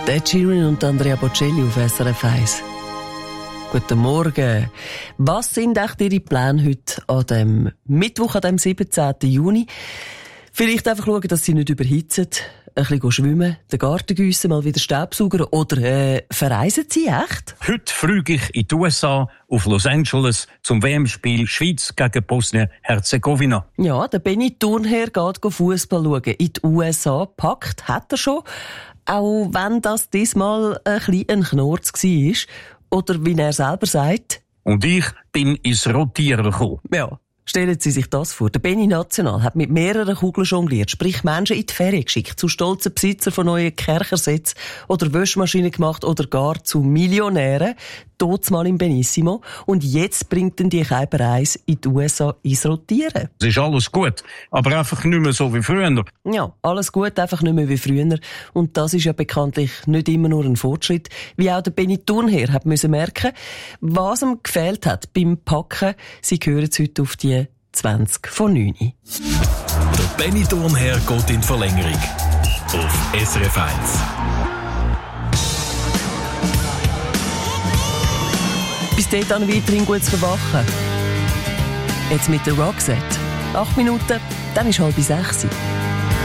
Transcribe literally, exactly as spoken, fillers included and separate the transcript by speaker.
Speaker 1: Ed Sheeran und Andrea Bocelli auf S R F eins. Guten Morgen. Was sind echt Ihre Pläne heute an dem Mittwoch, an dem siebzehnten Juni? Vielleicht einfach schauen, dass Sie nicht überhitzen, ein bisschen schwimmen, den Garten giessen, mal wieder Staubsaugern oder äh, verreisen Sie echt?
Speaker 2: Heute fliege ich in die U S A, auf Los Angeles, zum W M-Spiel Schweiz gegen Bosnien-Herzegowina.
Speaker 1: Ja, der Benny Thurnherr geht Fußball schauen. In die U S A packt, hat er schon. Auch wenn das diesmal ein bisschen ein Knurz war. Oder wie er selber sagt.
Speaker 2: Und ich bin ins Rotieren gekommen.
Speaker 1: Ja. Stellen Sie sich das vor. Der Benny National hat mit mehreren Kugeln jongliert, sprich Menschen in die Ferien geschickt, zu stolzen Besitzer von neuen Kerchersätzen oder Wäschmaschinen gemacht oder gar zu Millionären, dort mal im Benissimo. Und jetzt bringt ihn die Keibereis in die U S A ins Rotieren.
Speaker 2: Es ist alles gut, aber einfach nicht mehr so wie früher.
Speaker 1: Ja, alles gut, einfach nicht mehr wie früher. Und das ist ja bekanntlich nicht immer nur ein Fortschritt, wie auch der Benny Thurnherr hat müssen merken, was ihm gefehlt hat beim Packen. Sie hören jetzt heute auf die zwanzig vor neun.
Speaker 3: Der Benny Thurnherr geht in die Verlängerung. Auf S R F eins.
Speaker 1: Bis dort dann weiterhin gutes Verwachen. Jetzt mit der Roxette. Acht Minuten, dann ist halb sechs.